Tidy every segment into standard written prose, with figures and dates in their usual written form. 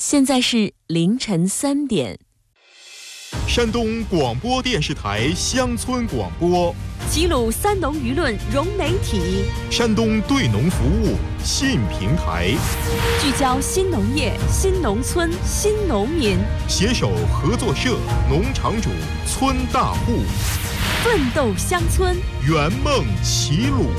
现在是凌晨3点。 山东广播电视台乡村广播， 齐鲁三农舆论融媒体， 山东对农服务新平台， 聚焦新农业、新农村、新农民， 携手合作社、农场主、村大户， 奋斗乡村， 圆梦齐鲁。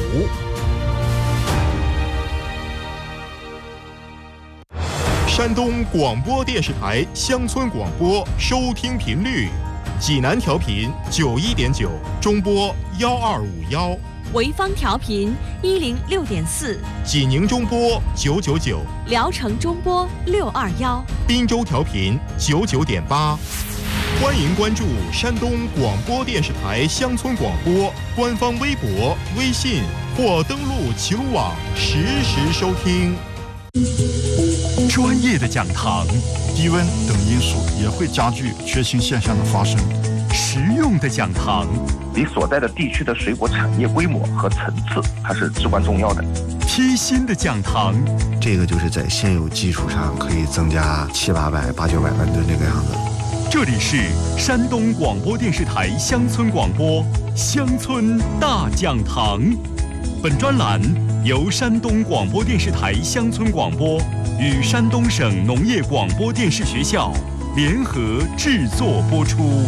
山东广播电视台乡村广播收听频率：济南调频91.9，中波1251； 潍坊调频106.4， 济宁中波999， 聊城中波621， 滨州调频99.8。欢迎关注山东广播电视台乡村广播官方微博、微信，或登录齐鲁网实时收听。 专业的讲堂， 低温等因素也会加剧缺芯现象的发生。 实用的讲堂， 你所在的地区的水果产业规模和层次，它是至关重要的。 贴心的讲堂， 这个就是在现有基础上可以增加700-800、800-900万吨这个样子。 这里是山东广播电视台乡村广播乡村大讲堂。本专栏由山东广播电视台乡村广播与山东省农业广播电视学校联合制作播出。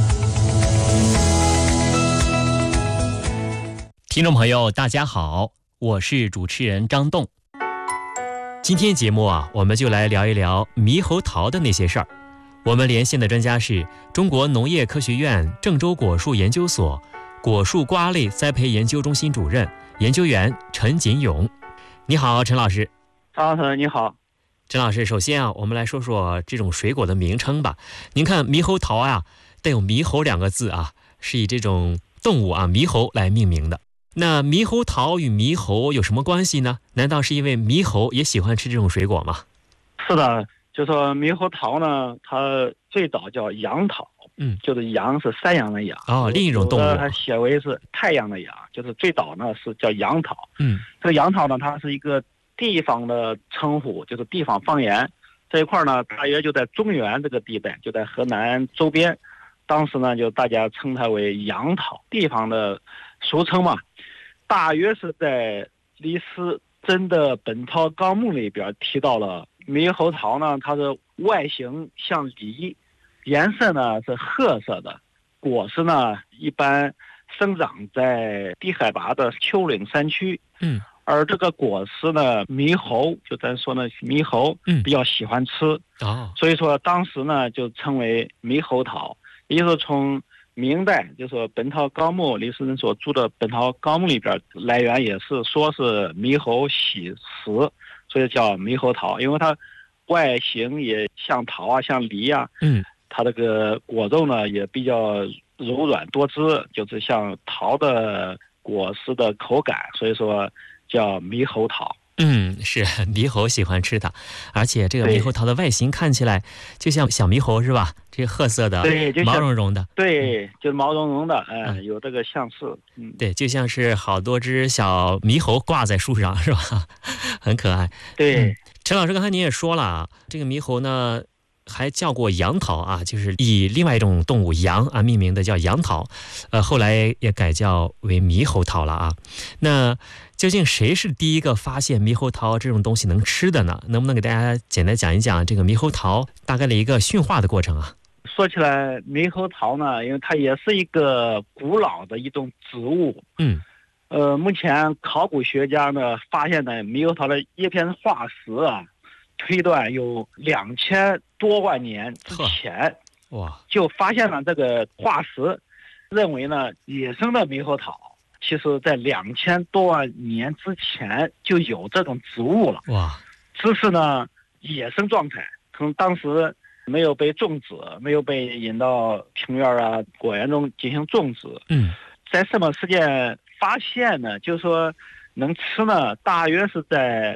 听众朋友大家好，我是主持人张栋。今天节目我们就来聊一聊猕猴桃的那些事儿。我们连线的专家是中国农业科学院郑州果树研究所果树瓜类栽培研究中心主任研究员陈锦勇。你好，陈老师。 张老师你好。 陈老师，首先我们来说说这种水果的名称吧。您看猕猴桃带有猕猴2个字是以这种动物猕猴来命名的。那猕猴桃与猕猴有什么关系呢？难道是因为猕猴也喜欢吃这种水果吗？ 是的，就说猕猴桃呢，它最早叫阳桃，就是阳是山羊的羊， 另一种动物， 它写为是太阳的阳，就是最早呢是叫杨桃。这个杨桃呢，它是一个地方的称呼，就是地方方言。这一块呢，大约就在中原这个地带，就在河南周边。当时呢，就大家称它为杨桃，地方的俗称嘛。大约是在李时珍的《本草纲目》里边提到了猕猴桃呢，它是外形像梨，颜色呢是褐色的，果实呢一般生长在低海拔的丘陵山区。而这个果实呢，猕猴就咱说呢，猕猴比较喜欢吃，所以说当时呢就称为猕猴桃。也就是从明代就说《本草纲目》李时珍所著的《本草纲目》里边来源也是说是猕猴喜食，所以叫猕猴桃，因为它外形也像桃像梨它这个果肉呢也比较柔软多汁，就是像桃的果实的口感，所以说叫猕猴桃。 是猕猴喜欢吃它，而且这个猕猴桃的外形看起来就像小猕猴是吧？这个褐色的，毛茸茸的， 就是毛茸茸的，有这个相似。 对，就像是好多只小猕猴挂在树上是吧？很可爱。 对， 陈老师刚才您也说了，这个猕猴呢还叫过杨桃就是以另外一种动物羊命名的，叫杨桃，后来也改叫为猕猴桃了那究竟谁是第一个发现猕猴桃这种东西能吃的呢？能不能给大家简单讲一讲这个猕猴桃大概的一个驯化的过程说起来，猕猴桃呢，因为它也是一个古老的一种植物。目前考古学家呢发现呢，猕猴桃的叶片化石推断有2000多万年之前，就发现了这个化石，认为呢野生的猕猴桃其实在2000多万年之前就有这种植物了。只是呢野生状态，可能当时没有被种植，没有被引到平原果园中进行种植。在什么时间发现呢？就是说能吃呢，大约是在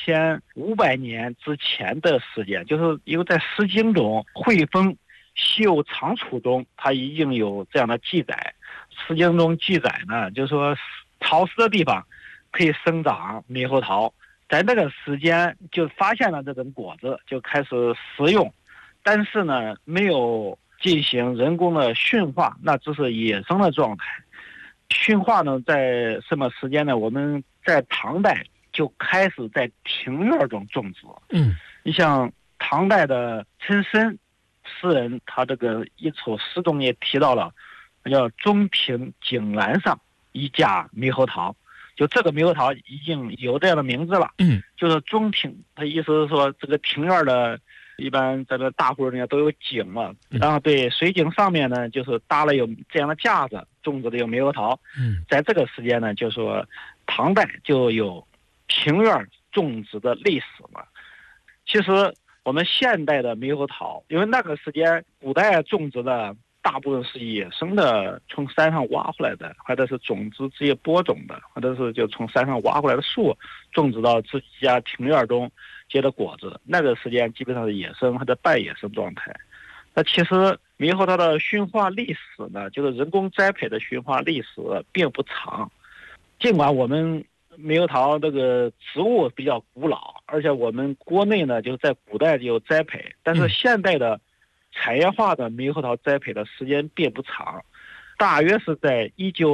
2500年之前的时间，就是因为在《诗经》中《汇丰西游长处》中，它已经有这样的记载。《诗经》中记载呢，就是说潮湿的地方可以生长猕猴桃， 在那个时间就发现了这种果子，就开始食用，但是呢没有进行人工的驯化，那只是野生的状态。驯化呢在什么时间呢？我们在唐代就开始在庭院中种植。你像唐代的陈参诗人，他这个一首诗中也提到了，叫中庭井栏上一架猕猴桃。就这个猕猴桃已经有这样的名字了。就是中庭，他意思是说这个庭院的，一般在这大户人家都有井嘛，然后对水井上面呢，就是搭了有这样的架子，种植的有猕猴桃。在这个时间呢，就说唐代就有庭院种植的历史了。其实我们现代的猕猴桃，因为那个时间古代种植的大部分是野生的，从山上挖回来的，或者是种子直接播种的，或者是就从山上挖回来的树种植到自己家庭院中结的果子。那个时间基本上是野生或者半野生状态。那其实猕猴桃的驯化历史呢，就是人工栽培的驯化历史并不长。尽管我们猕猴桃这个植物比较古老，而且我们国内呢就是在古代就有栽培，但是现代的产业化的猕猴桃栽培的时间并不长，大约是在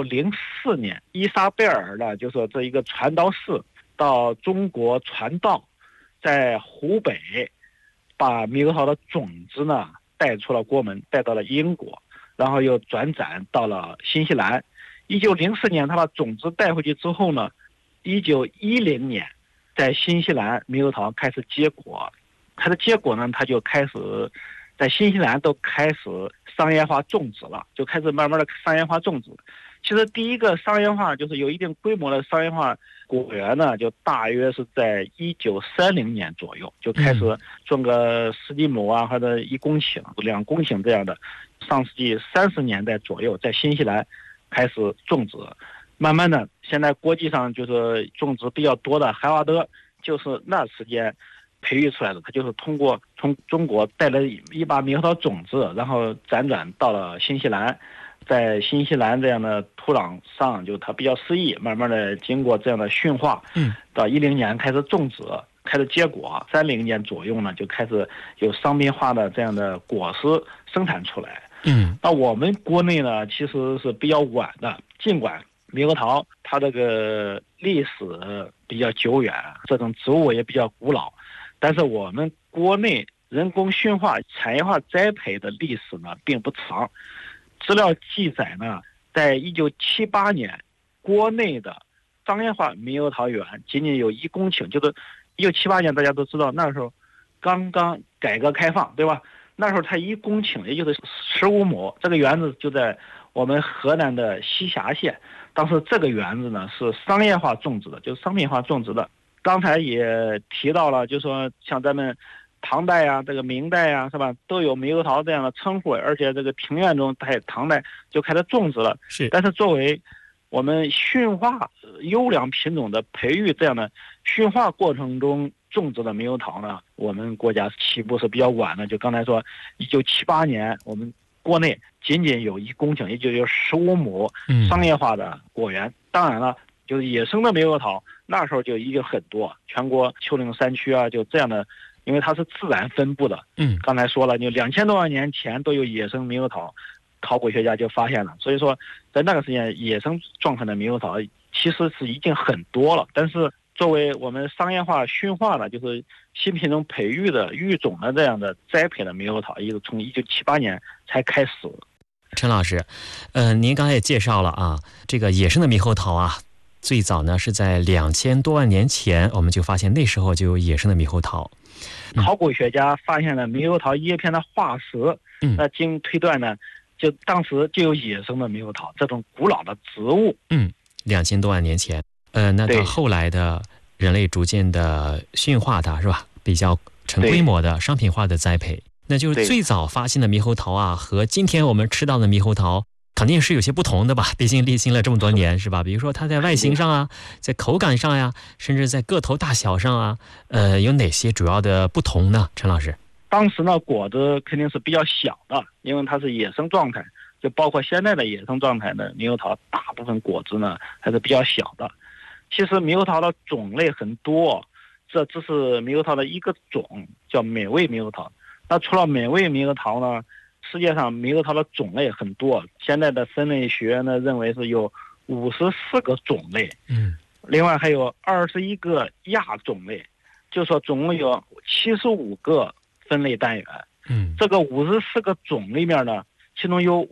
1904年，伊莎贝尔呢，就说这一个传道士到中国传道，在湖北把猕猴桃的种子呢带出了国门，带到了英国，然后又转展到了新西兰。1904年他把种子带回去之后呢，1910年在新西兰猕猴桃开始结果，它的结果呢，它就开始在新西兰都开始商业化种植了，就开始慢慢的商业化种植。其实第一个商业化就是有一定规模的商业化果园呢，就大约是在1930年左右就开始种个10几亩啊，或者1公顷、2公顷这样的。上世纪30年代左右，在新西兰开始种植，慢慢的，现在国际上就是种植比较多的海瓦德，就是那时间培育出来的，它就是通过从中国带了一把猕猴桃种子，然后辗转到了新西兰，在新西兰这样的土壤上，就它比较适宜，慢慢的经过这样的驯化，到10年开始种植，开始结果，30年左右呢，就开始有商品化的这样的果实生产出来。那我们国内呢，其实是比较晚的，尽管猕猴桃它这个历史比较久远，这种植物也比较古老，但是我们国内人工驯化、产业化栽培的历史呢并不长。资料记载呢，在1978年，国内的商业化猕猴桃园仅仅有1公顷，就是1978年大家都知道，那时候刚刚改革开放，对吧？那时候它1公顷，也就是15亩，这个园子就在我们河南的西峡县。当时这个园子呢是商业化种植的，就是商品化种植的。刚才也提到了，就说像咱们唐代啊，这个明代啊，是吧，都有猕猴桃这样的称呼，而且这个庭院中在唐代就开始种植了。但是作为我们驯化优良品种的培育，这样的驯化过程中种植的猕猴桃呢，我们国家起步是比较晚的。就刚才说1978年，我们国内仅仅有1公顷，也就有15亩商业化的果园。当然了，就是野生的猕猴桃那时候就已经很多，全国丘陵山区啊，就这样的，因为它是自然分布的。刚才说了，就2000多万年前都有野生猕猴桃，考古学家就发现了。所以说，在那个时间，野生状态的猕猴桃其实是已经很多了，但是作为我们商业化驯化的，就是新品种培育的育种的这样的栽培的猕猴桃，也是从1978年才开始。 陈老师，您刚才也介绍了啊，这个野生的猕猴桃啊，最早呢是在2000多万年前，我们就发现那时候就有野生的猕猴桃。 考古学家发现了猕猴桃叶片的化石，那经推断呢，就当时就有野生的猕猴桃这种古老的植物。 2000多万年前，那到后来的人类逐渐的驯化它，是吧？比较成规模的商品化的栽培。那就是最早发现的猕猴桃啊，和今天我们吃到的猕猴桃肯定是有些不同的吧？毕竟历经了这么多年，是吧？比如说它在外形上啊，在口感上呀，甚至在个头大小上啊，有哪些主要的不同呢？陈老师， 当时呢，果子肯定是比较小的，因为它是野生状态，就包括现在的野生状态的猕猴桃，大部分果子呢还是比较小的。其实猕猴桃的种类很多， 这只是猕猴桃的一个种，叫美味猕猴桃。那除了美味猕猴桃呢，世界上猕猴桃的种类很多，现在的分类学呢认为是有54个种类，另外还有21个亚种类，就说总共有75个分类单元。这个54个种里面呢，其中有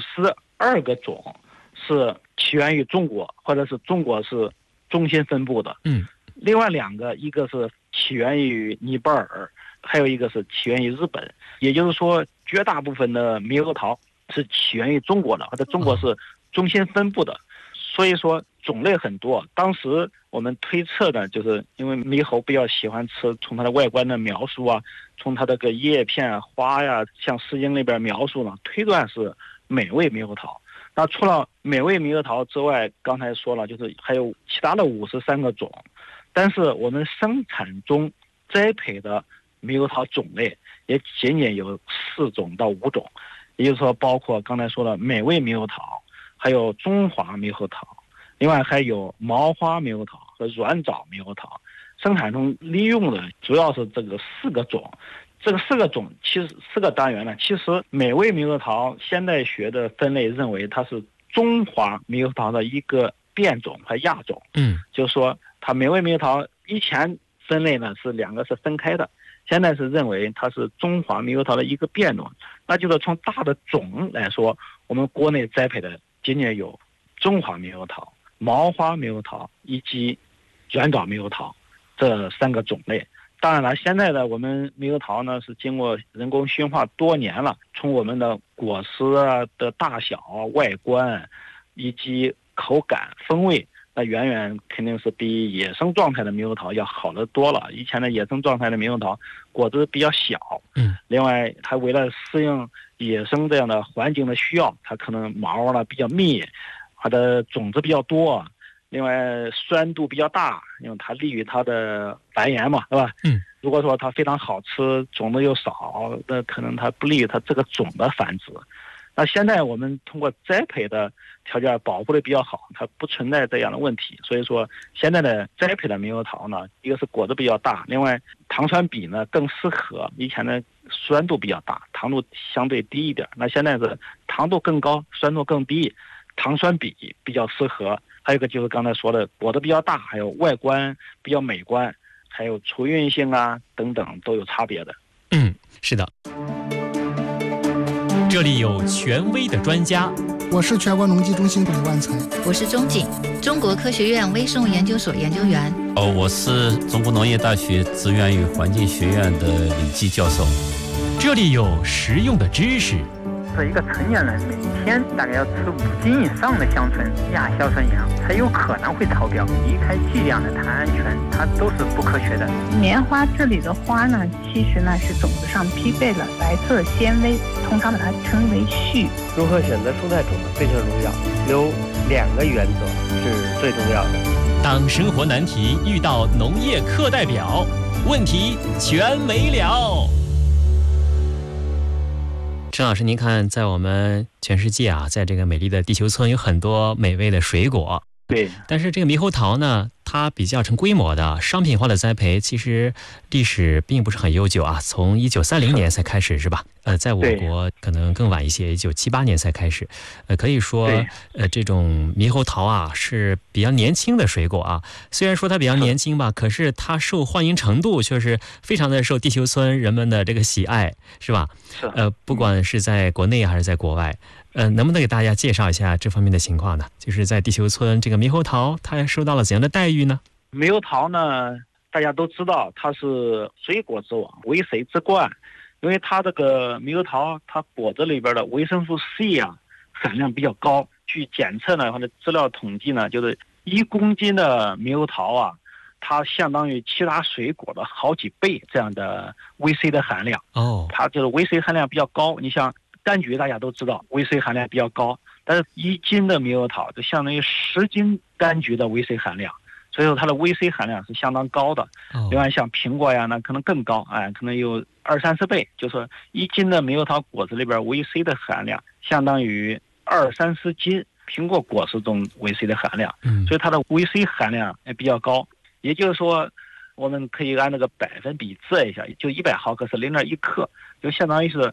52个种是起源于中国，或者是中国是中心分布的。另外2个，一个是起源于尼泊尔，还有一个是起源于日本。也就是说，绝大部分的猕猴桃是起源于中国的，或者中国是中心分布的。所以说种类很多。当时我们推测呢，就是因为猕猴比较喜欢吃，从它的外观的描述啊，从它这个叶片花呀，像《诗经》里边描述呢，推断是美味猕猴桃。那除了美味猕猴桃之外，刚才说了，就是还有其他的53个种，但是我们生产中栽培的猕猴桃种类也仅仅有4种到5种，也就是说包括刚才说的美味猕猴桃，还有中华猕猴桃，另外还有毛花猕猴桃和软枣猕猴桃。生产中利用的主要是这个4个种。这个4个种，其实4个单元呢，其实美味猕猴桃现代学的分类认为它是中华猕猴桃的一个变种和亚种。就是说它美味猕猴桃以前分类呢是2个是分开的，现在是认为它是中华猕猴桃的一个变种。那就是从大的种来说，我们国内栽培的仅仅有中华猕猴桃、毛花猕猴桃以及软枣猕猴桃这3个种类。当然了，现在的我们猕猴桃呢是经过人工驯化多年了，从我们的果实啊的大小、外观以及口感、风味，那远远肯定是比野生状态的猕猴桃要好得多了。以前的野生状态的猕猴桃果子比较小，另外它为了适应野生这样的环境的需要，它可能毛呢比较密，它的种子比较多。另外酸度比较大，因为它利于它的繁衍嘛，是吧？如果说它非常好吃，种子又少，那可能它不利于它这个种的繁殖。那现在我们通过栽培的条件保护的比较好，它不存在这样的问题。所以说现在的栽培的猕猴桃呢，一个是果子比较大，另外糖酸比呢更适合。以前的酸度比较大，糖度相对低一点，那现在是糖度更高，酸度更低，糖酸比比较适合。还有一个就是刚才说的果子比较大，还有外观比较美观，还有储运性啊等等都有差别的。 是的。这里有权威的专家， 我是全国农技中心李万才， 我是钟景，中国科学院微生物研究所研究员。 我是中国农业大学资源与环境学院的李基教授。 这里有实用的知识。 一个成年人每天大概要吃5斤以上的香醇亚硝酸盐，才有可能会超标。离开剂量的谈安全，它都是不科学的。 棉花这里的花呢，其实呢是种子上披背了白色纤维，通常把它称为絮。 如何选择蔬菜种子非常重要，有2个原则是最重要的。 当生活难题遇到农业课代表，问题全没了。陈老师，您看，在我们全世界啊，在这个美丽的地球村有很多美味的水果。 对， 但是这个猕猴桃呢，它比较成规模的商品化的栽培，其实历史并不是很悠久啊，从1930年才开始，是吧？在我国可能更晚一些，1978年才开始。可以说，这种猕猴桃啊是比较年轻的水果啊。虽然说它比较年轻吧，可是它受欢迎程度却是非常的受地球村人们的这个喜爱，是吧？不管是在国内还是在国外。能不能给大家介绍一下这方面的情况呢？就是在地球村，这个猕猴桃它受到了怎样的待遇呢？ 猕猴桃呢，大家都知道它是水果之王，为谁之冠？因为它这个猕猴桃，它果子里边的维生素 C 啊含量比较高。据检测呢，或者资料统计呢，就是1公斤的猕猴桃啊，它相当于其他水果的好几倍这样的维 C 的含量。它就是维 C 含量比较高。你像柑橘大家都知道维 C 含量比较高，但是1斤的猕猴桃就相当于10斤柑橘的维 C 含量，所以说它的维 C 含量是相当高的。另外像苹果呀，那可能更高，可能有20-30倍，就是说1斤的猕猴桃果子里边维 C 的含量相当于20-30斤苹果果实中维 C 的含量，所以它的维 C 含量也比较高。也就是说， 我们可以按那个百分比折一下，就100毫克是0.1克，就相当于是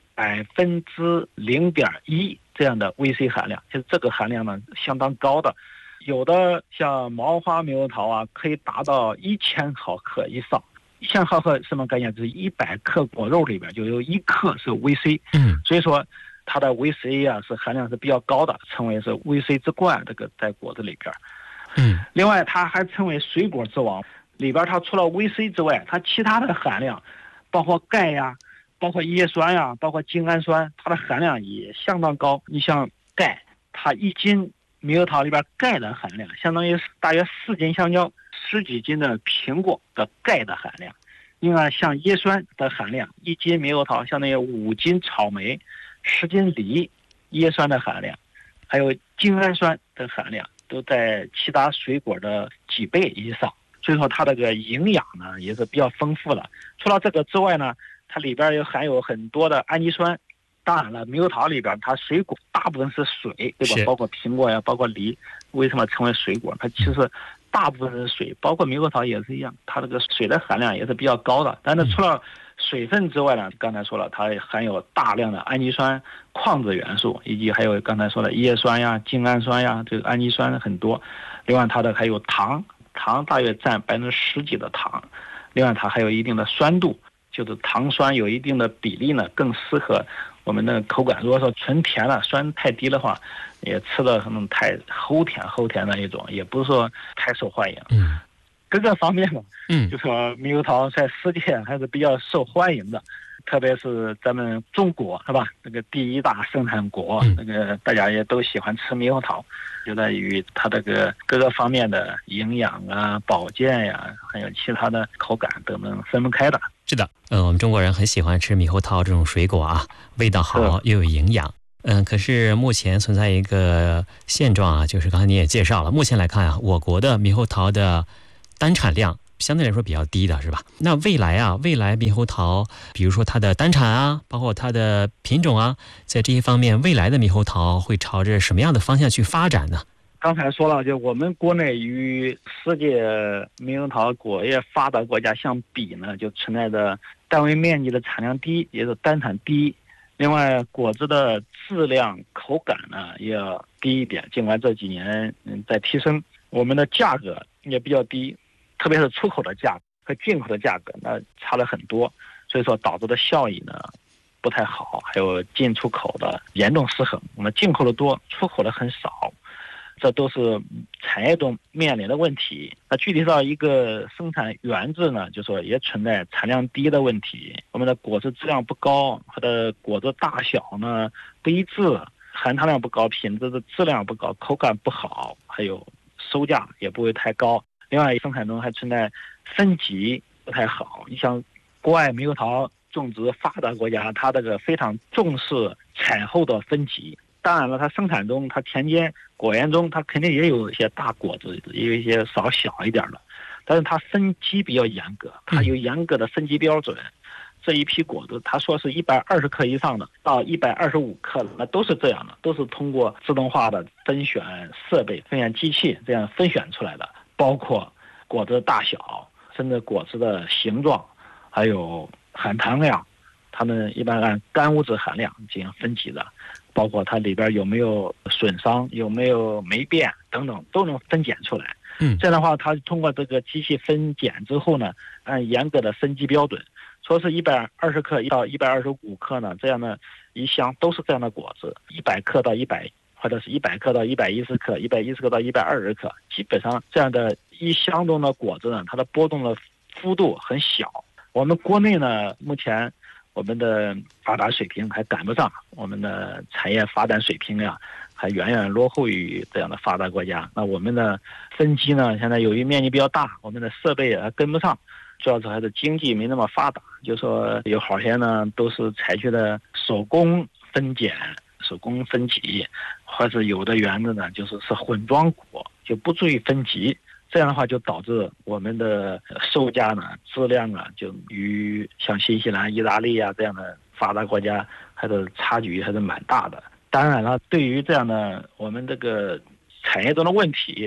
0.1%这样的 VC 含量，就是这个含量呢相当高的。有的像毛花猕猴桃啊，可以达到1000毫克以上。1000毫克什么概念？就是100克果肉里边就有1克是 VC。所以说它的 VC 啊是含量是比较高的，称为是 VC 之冠，这个在果子里边。另外它还称为水果之王，里边它除了 VC 之外，它其他的含量，包括钙呀，包括叶酸呀，包括精氨酸，它的含量也相当高。你像钙，它1斤猕猴桃里边钙的含量相当于大约4斤香蕉、10几斤的苹果的钙的含量。另外像叶酸的含量，1斤猕猴桃相当于5斤草莓、10斤梨叶酸的含量，还有精氨酸的含量都在其他水果的几倍以上。所以说它这个营养呢也是比较丰富的。除了这个之外呢，它里边也含有很多的氨基酸。当然了，猕猴桃里边它水果大部分是水，对吧？包括苹果呀，包括梨，为什么称为水果？它其实大部分是水，包括猕猴桃也是一样，它这个水的含量也是比较高的。但是除了水分之外呢，刚才说了，它含有大量的氨基酸、矿质元素，以及还有刚才说的叶酸呀、精氨酸呀，这个氨基酸很多。另外它的还有糖大约占10%几的糖。另外它还有一定的酸度，就是糖酸有一定的比例呢，更适合我们的口感。如果说纯甜了，酸太低的话，也吃的可能太齁甜的一种，也不是说太受欢迎。各个方面嘛，就说猕猴桃在世界还是比较受欢迎的，特别是咱们中国是吧？这个第一大生产国，那个大家也都喜欢吃猕猴桃，就在于它这个各个方面的营养啊、保健呀，还有其他的口感都能分不开的。 是的，我们中国人很喜欢吃猕猴桃这种水果啊，味道好又有营养。可是目前存在一个现状啊，就是刚才你也介绍了，目前来看啊，我国的猕猴桃的单产量相对来说比较低的是吧？那未来猕猴桃，比如说它的单产啊，包括它的品种啊，在这些方面，未来的猕猴桃会朝着什么样的方向去发展呢？ 刚才说了，就我们国内与世界猕猴桃果业发达国家相比呢，就存在着单位面积的产量低，也是单产低。另外，果子的质量、口感呢也要低一点。尽管这几年在提升，我们的价格也比较低，特别是出口的价格和进口的价格那差了很多，所以说导致的效益呢不太好，还有进出口的严重失衡。我们进口的多，出口的很少。这都是产业中面临的问题。那具体到一个生产原质呢，就说也存在产量低的问题。我们的果子质量不高，它的果子大小呢不一致，含糖量不高，品质的质量不高，口感不好，还有售价也不会太高。另外，生产中还存在分级不太好。你像国外猕猴桃种植发达国家，它这个非常重视产后的分级。当然了，它生产中，它田间果园中，它肯定也有一些大果子，也有一些稍小一点的，但是它分级比较严格，它有严格的分级标准。这一批果子，他说是120克以上的到125克的，那都是这样的，都是通过自动化的分选设备、分选机器这样分选出来的，包括果子大小，甚至果子的形状，还有含糖量，他们一般按干物质含量进行分级的。包括它里边有没有损伤，有没有霉变等等，都能分拣出来。这样的话，它通过这个机器分拣之后呢，按严格的分级标准，说是120克到125克呢，这样的一箱都是这样的果子，100克到100，或者是100克到110克，110克到120克，基本上这样的一箱中的果子呢，它的波动的幅度很小。我们国内呢，目前我们的发达水平还赶不上，我们的产业发展水平呀，还远远落后于这样的发达国家。那我们的分级呢，现在由于面积比较大，我们的设备也跟不上，主要是还是经济没那么发达。就说有好些呢，都是采取的手工分拣、手工分级，或者有的园子呢，就是混装果，就不注意分级。这样的话就导致我们的售价呢、质量啊，就与像新西兰、意大利啊这样的发达国家还是差距还是蛮大的。当然了，对于这样的我们这个产业中的问题，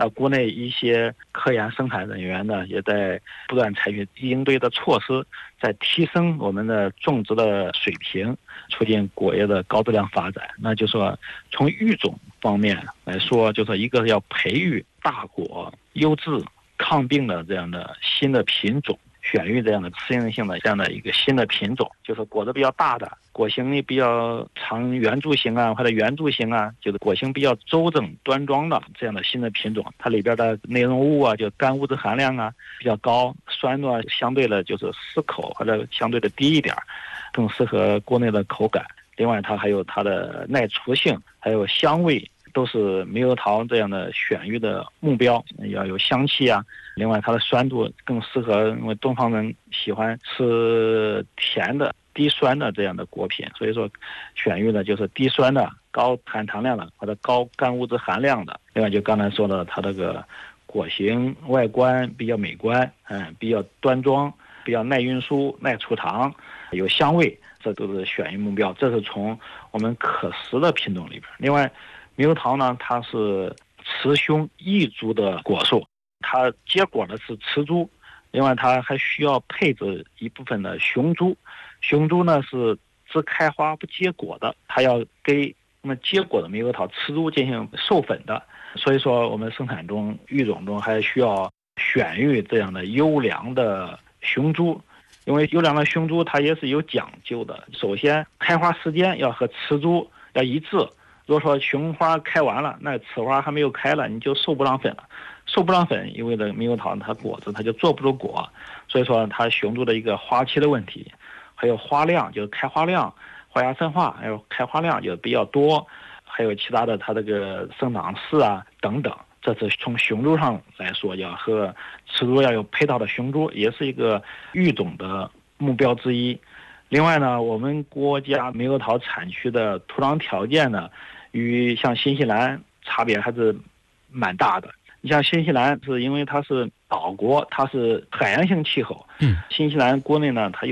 那国内一些科研生产人员呢，也在不断采取应对的措施，在提升我们的种植的水平，促进果业的高质量发展。那就说从育种方面来说，就是一个要培育大果、优质、抗病的这样的新的品种，选育这样的适应性的这样的一个新的品种，就是果子比较大的，果形比较长圆柱形啊，或者圆柱形啊，就是果形比较周正端庄的这样的新的品种，它里边的内容物啊，就干物质含量啊比较高，酸度相对的就是适口或者相对的低一点，更适合国内的口感。另外它还有它的耐储性，还有香味，都是猕猴桃这样的选育的目标，要有香气啊。另外它的酸度更适合，因为东方人喜欢吃甜的低酸的这样的果品，所以说选育的就是低酸的、高含糖量的或者高干物质含量的。另外就刚才说的，它这个果形外观比较美观，比较端庄，比较耐运输、耐储藏，有香味，这都是选育目标。这是从我们可食的品种里边。另外猕猴桃呢，它是雌雄异株的果树，它结果的是雌株，另外它还需要配置一部分的雄株。雄株呢是只开花不结果的，它要给那么结果的猕猴桃雌株进行授粉的。所以说我们生产中育种中还需要选育这样的优良的雄株，因为优良的雄株它也是有讲究的。首先开花时间要和雌株要一致，如果说雄花开完了，那雌花还没有开了，你就授不上粉了。授不上粉意味着猕猴桃它果子它就做不出果，所以说它雄株的一个花期的问题，还有花量，就是开花量、花芽生化，还有开花量就比较多，还有其他的它这个生长势啊等等。这是从雄株上来说，要和雌株要有配套的雄株，也是一个育种的目标之一。另外呢，我们国家猕猴桃产区的土壤条件呢，与像新西兰差别还是蛮大的。你像新西兰是因为它是岛国，它是海洋性气候，新西兰国内呢它